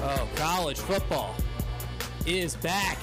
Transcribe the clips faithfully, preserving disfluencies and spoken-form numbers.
Oh, college football is back.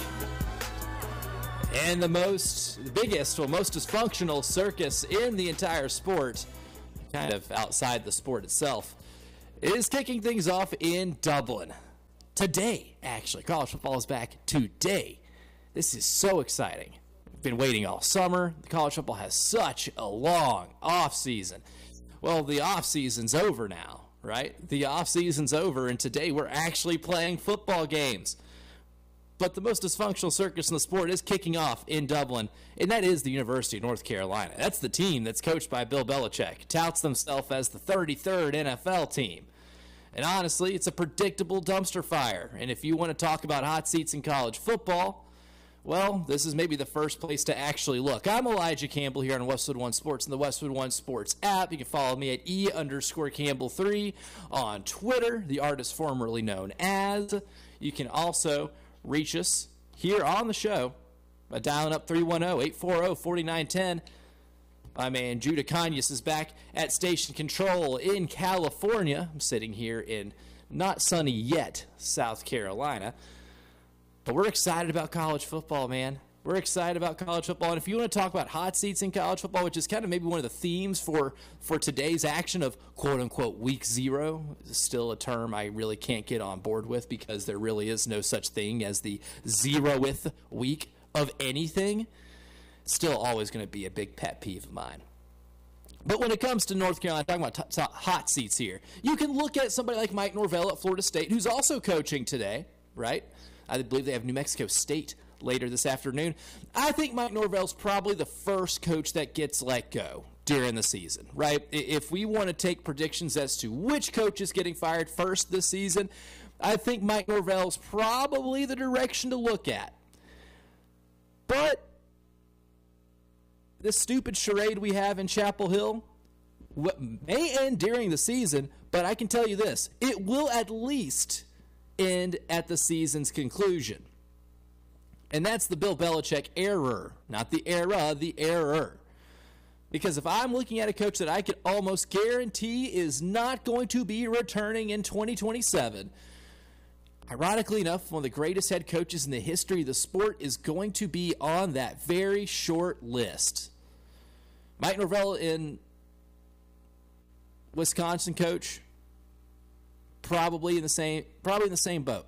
And the most, the biggest, well, most dysfunctional circus in the entire sport, kind of outside the sport itself, is kicking things off in Dublin. Today, actually. College football is back today. This is so exciting. We've been waiting all summer. College football has such a long off season. Well, the off season's over now, right? The off season's over, and today we're actually playing football games. But the most dysfunctional circus in the sport is kicking off in Dublin, and that is the University of North Carolina. That's the team that's coached by Bill Belichick, touts themselves as the thirty-third N F L team. And honestly, it's a predictable dumpster fire. And if you want to talk about hot seats in college football, well, this is maybe the first place to actually look. I'm Elijah Campbell here on Westwood One Sports and the Westwood One Sports app. You can follow me at E underscore Campbell three on Twitter, the artist formerly known as. You can also reach us here on the show by dialing up three one zero, eight four zero, four nine one zero. My man Judah Conyas is back at Station Control in California. I'm sitting here in not sunny yet South Carolina. But we're excited about college football, man. We're excited about college football. And if you want to talk about hot seats in college football, which is kind of maybe one of the themes for, for today's action of quote-unquote week zero, still a term I really can't get on board with because there really is no such thing as the zeroth week of anything. Still always going to be a big pet peeve of mine. But when it comes to North Carolina, talking about t- t- hot seats here, you can look at somebody like Mike Norvell at Florida State, who's also coaching today, right? I believe they have New Mexico State later this afternoon. I think Mike Norvell's probably the first coach that gets let go during the season, right? If we want to take predictions as to which coach is getting fired first this season, I think Mike Norvell's probably the direction to look at. But this stupid charade we have in Chapel Hill may end during the season, but I can tell you this, it will at least end at the season's conclusion. And that's the Bill Belichick error, not the era, the error. Because if I'm looking at a coach that I could almost guarantee is not going to be returning in twenty twenty-seven, ironically enough, one of the greatest head coaches in the history of the sport is going to be on that very short list. Mike Norvell in Wisconsin, coach, probably in the same, probably in the same boat.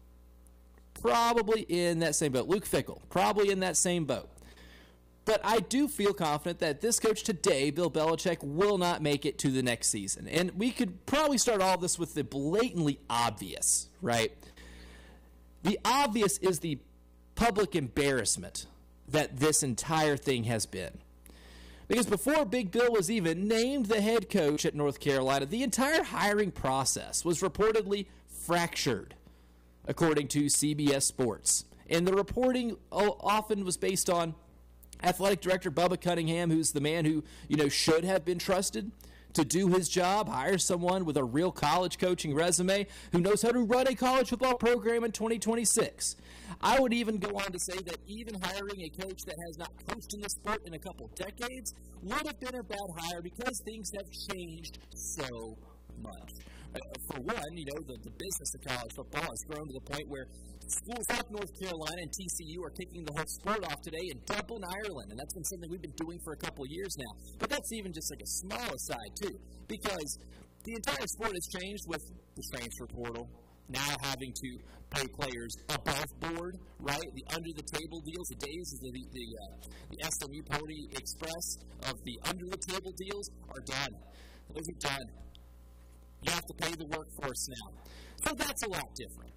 Probably in that same boat. Luke Fickell, probably in that same boat. But I do feel confident that this coach today, Bill Belichick, will not make it to the next season. And we could probably start all this with the blatantly obvious, right? The obvious is the public embarrassment that this entire thing has been. Because before Big Bill was even named the head coach at North Carolina, the entire hiring process was reportedly fractured, according to C B S Sports. And the reporting often was based on athletic director Bubba Cunningham, who's the man who, you know, should have been trusted to do his job, hire someone with a real college coaching resume who knows how to run a college football program in twenty twenty-six. I would even go on to say that even hiring a coach that has not coached in the sport in a couple decades would have been a bad hire because things have changed so much. Uh, for one, you know, the, the business of college football has grown to the point where schools like North Carolina and T C U are kicking the whole sport off today in Dublin, Ireland, and that's been something we've been doing for a couple of years now. But that's even just like a small aside, too, because the entire sport has changed with the transfer portal, now having to pay players above board, right? The under-the-table deals, the days of the, the, uh, the S M U Pony Express of the under-the-table deals are done. Those are done. You have to pay the workforce now. So that's a lot different.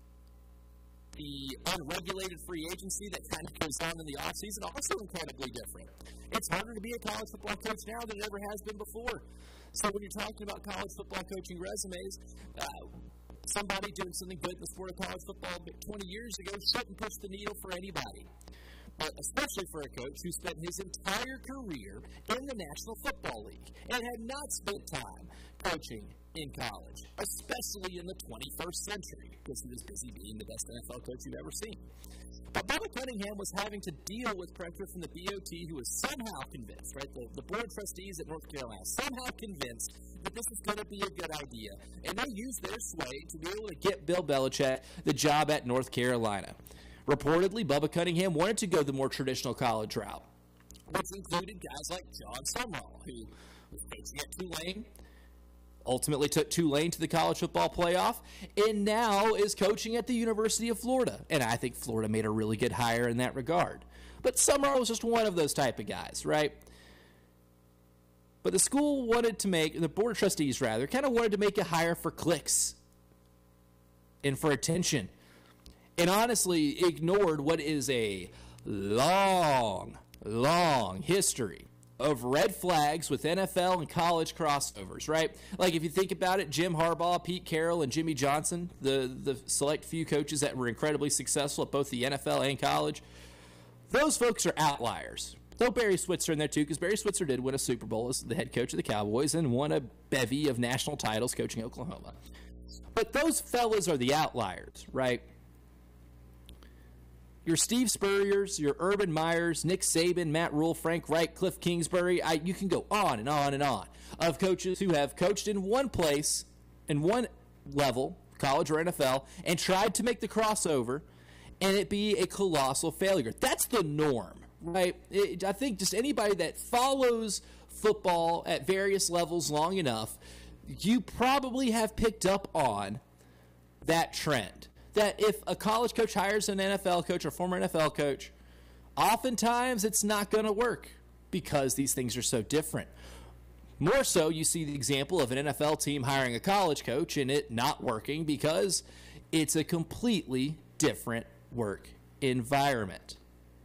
The unregulated free agency that kind of goes on in the offseason, also incredibly different. It's harder to be a college football coach now than it ever has been before. So when you're talking about college football coaching resumes, uh, somebody doing something good in the sport of college football twenty years ago shouldn't push the needle for anybody. But especially for a coach who spent his entire career in the National Football League and had not spent time coaching in college, especially in the twenty-first century, because he was busy being the best N F L coach you've ever seen. But Bubba Cunningham was having to deal with pressure from the B O T, who was somehow convinced, right, the, the board of trustees at North Carolina, somehow convinced that this is going to be a good idea. And they used their sway to be able to get Bill Belichick the job at North Carolina. Reportedly, Bubba Cunningham wanted to go the more traditional college route, which included guys like John Sumrall, who was coaching at Tulane, ultimately took Tulane to the college football playoff, and now is coaching at the University of Florida. And I think Florida made a really good hire in that regard. But Sumrall was just one of those type of guys, right? But the school wanted to make, the board of trustees rather, kind of wanted to make a hire for clicks and for attention. And honestly ignored what is a long, long history of red flags with N F L and college crossovers, right? Like if you think about it, Jim Harbaugh, Pete Carroll, and Jimmy Johnson, the, the select few coaches that were incredibly successful at both the N F L and college, those folks are outliers. Throw Barry Switzer in there too, because Barry Switzer did win a Super Bowl as the head coach of the Cowboys and won a bevy of national titles coaching Oklahoma. But those fellas are the outliers, right? Your Steve Spurriers, your Urban Meyers, Nick Saban, Matt Rule, Frank Reich, Cliff Kingsbury, I, you can go on and on and on of coaches who have coached in one place, in one level, college or N F L, and tried to make the crossover and it be a colossal failure. That's the norm, right? It, I think just anybody that follows football at various levels long enough, you probably have picked up on that trend. That if a college coach hires an N F L coach or former N F L coach, oftentimes it's not going to work because these things are so different. More so, you see the example of an N F L team hiring a college coach and it not working because it's a completely different work environment.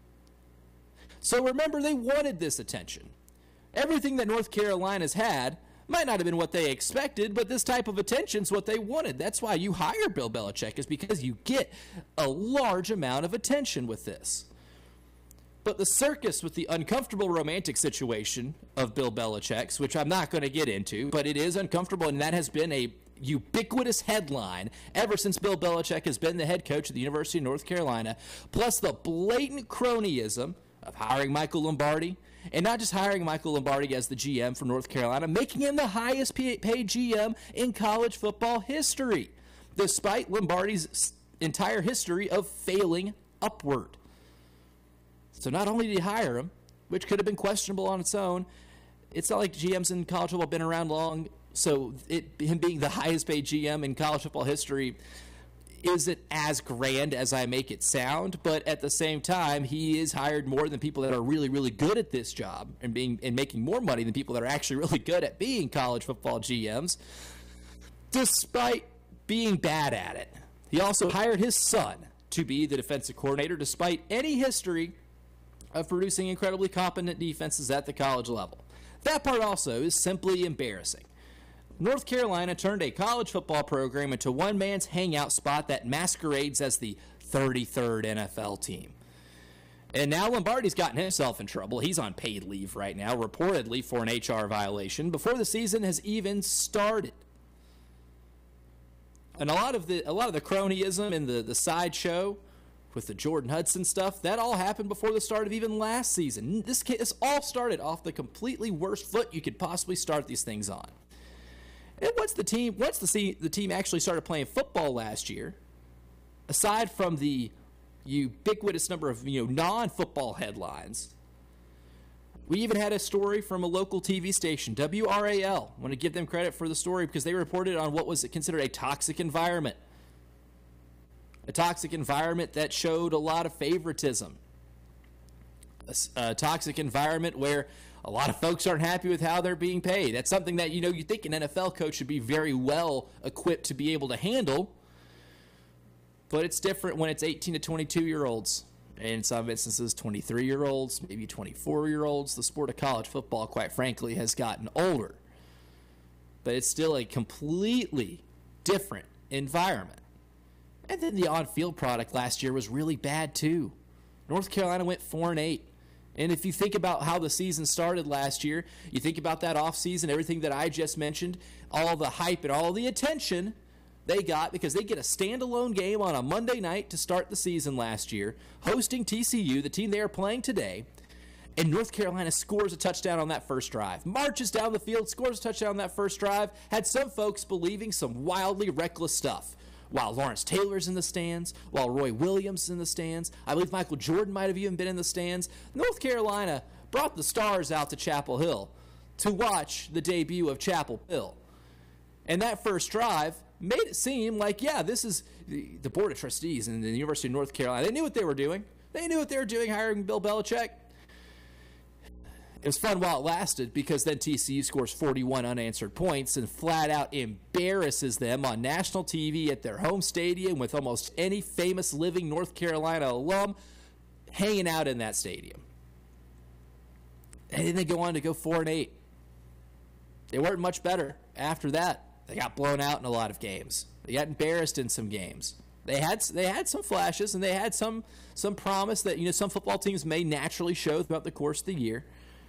So remember, they wanted this attention. Everything that North Carolina's had might not have been what they expected, but this type of attention is what they wanted. That's why you hire Bill Belichick, is because you get a large amount of attention with this. But the circus with the uncomfortable romantic situation of Bill Belichick's, which I'm not going to get into, but it is uncomfortable, and that has been a ubiquitous headline ever since Bill Belichick has been the head coach of the University of North Carolina, plus the blatant cronyism of hiring Michael Lombardi, and not just hiring Michael Lombardi as the G M for North Carolina, making him the highest paid G M in college football history, despite Lombardi's entire history of failing upward. So not only did he hire him, which could have been questionable on its own, it's not like G Ms in college football have been around long, so it, him being the highest paid G M in college football history isn't as grand as I make it sound, but at the same time, he is hired more than people that are really, really good at this job and being and making more money than people that are actually really good at being college football G Ms, despite being bad at it. He also hired his son to be the defensive coordinator, despite any history of producing incredibly competent defenses at the college level. That part also is simply embarrassing. North Carolina turned a college football program into one man's hangout spot that masquerades as the thirty-third N F L team. And now Lombardi's gotten himself in trouble. He's on paid leave right now, reportedly for an H R violation, before the season has even started. And a lot of the a lot of the cronyism and the, the sideshow with the Jordan Hudson stuff, that all happened before the start of even last season. This, this all started off the completely worst foot you could possibly start these things on. And once the team, once the, the team actually started playing football last year, aside from the ubiquitous number of you know non-football headlines, we even had a story from a local T V station, W R A L. I want to give them credit for the story because they reported on what was considered a toxic environment. A toxic environment that showed a lot of favoritism. A, a toxic environment where a lot of folks aren't happy with how they're being paid. That's something that, you know, you think an N F L coach should be very well equipped to be able to handle. But it's different when it's eighteen to twenty-two-year-olds. And in some instances, twenty-three-year-olds, maybe twenty-four-year-olds. The sport of college football, quite frankly, has gotten older. But it's still a completely different environment. And then the on-field product last year was really bad, too. North Carolina went four and eight. And if you think about how the season started last year, you think about that offseason, everything that I just mentioned, all the hype and all the attention they got because they get a standalone game on a Monday night to start the season last year, hosting T C U, the team they are playing today, and North Carolina scores a touchdown on that first drive, marches down the field, scores a touchdown on that first drive, had some folks believing some wildly reckless stuff. While Lawrence Taylor's in the stands, while Roy Williams is in the stands, I believe Michael Jordan might have even been in the stands, North Carolina brought the stars out to Chapel Hill to watch the debut of Chapel Hill. And that first drive made it seem like, yeah, this is the, the Board of Trustees and the University of North Carolina. They knew what they were doing. They knew what they were doing hiring Bill Belichick. It was fun while it lasted because then T C U scores forty-one unanswered points and flat out embarrasses them on national T V at their home stadium with almost any famous living North Carolina alum hanging out in that stadium. And then they go on to go four and eight. They weren't much better after that. They got blown out in a lot of games. They got embarrassed in some games. They had they had some flashes and they had some some promise that, you know, some football teams may naturally show throughout the course of the year.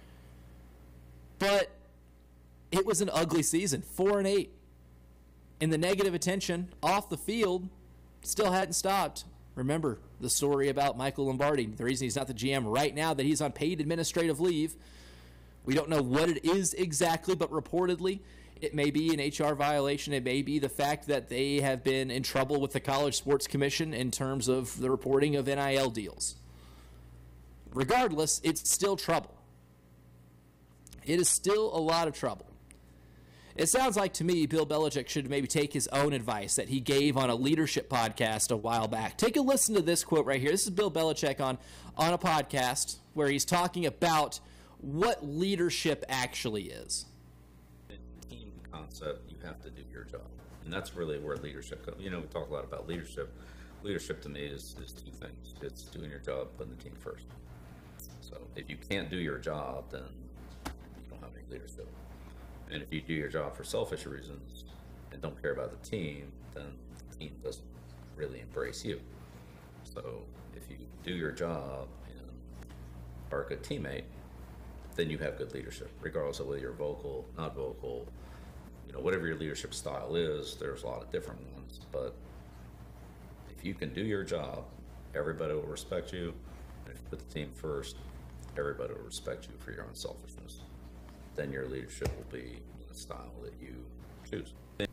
But it was an ugly season, four and eight. And the negative attention off the field still hadn't stopped. Remember the story about Michael Lombardi. The reason he's not the G M right now, that he's on paid administrative leave. We don't know what it is exactly, but reportedly it may be an H R violation. It may be the fact that they have been in trouble with the College Sports Commission in terms of the reporting of N I L deals. Regardless, it's still trouble. It is still a lot of trouble. It sounds like to me Bill Belichick should maybe take his own advice that he gave on a leadership podcast a while back. Take a listen to this quote right here. This is Bill Belichick on, on a podcast where he's talking about what leadership actually is. In team concept, you have to do your job. And that's really where leadership comes. You know, we talk a lot about leadership. Leadership to me is, is two things. It's doing your job, putting the team first. So if you can't do your job, then leadership. And if you do your job for selfish reasons and don't care about the team, then the team doesn't really embrace you. So if you do your job and are a good teammate, then you have good leadership, regardless of whether you're vocal, not vocal, you know, whatever your leadership style is. There's a lot of different ones, but if you can do your job, everybody will respect you. And if you put the team first, everybody will respect you for your own selfishness. Then your leadership will be the style that you choose.